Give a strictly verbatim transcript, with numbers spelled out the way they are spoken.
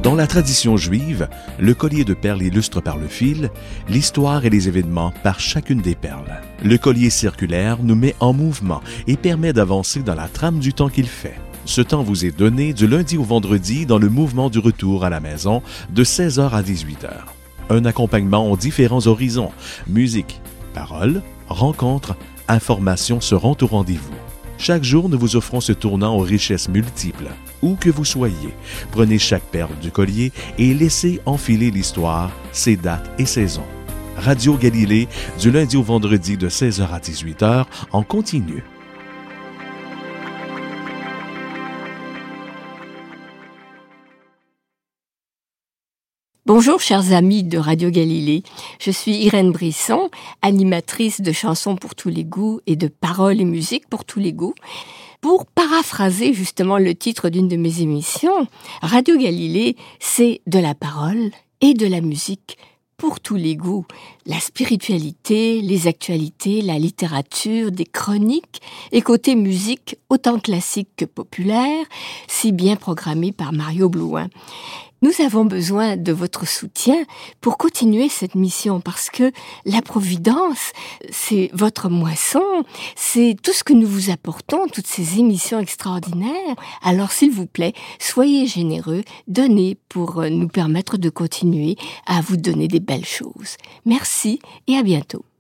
Dans la tradition juive, le collier de perles illustre par le fil l'histoire et les événements par chacune des perles. Le collier circulaire nous met en mouvement et permet d'avancer dans la trame du temps qu'il fait. Ce temps vous est donné du lundi au vendredi dans le mouvement du retour à la maison de seize heures à dix-huit heures. Un accompagnement aux différents horizons, musique, paroles, rencontres, informations seront au rendez-vous. Chaque jour, nous vous offrons ce tournant aux richesses multiples. Où que vous soyez, prenez chaque perle du collier et laissez enfiler l'histoire, ses dates et saisons. Radio Galilée, du lundi au vendredi de seize heures à dix-huit heures, en continu. Bonjour chers amis de Radio Galilée, je suis Irène Brisson, animatrice de chansons pour tous les goûts et de paroles et musique pour tous les goûts. Pour paraphraser justement le titre d'une de mes émissions, Radio Galilée, c'est de la parole et de la musique pour tous les goûts. La spiritualité, les actualités, la littérature, des chroniques et côté musique, autant classique que populaire, si bien programmée par Mario Blouin. Nous avons besoin de votre soutien pour continuer cette mission parce que la Providence, c'est votre moisson, c'est tout ce que nous vous apportons, toutes ces émissions extraordinaires. Alors s'il vous plaît, soyez généreux, donnez pour nous permettre de continuer à vous donner des belles choses. Merci et à bientôt.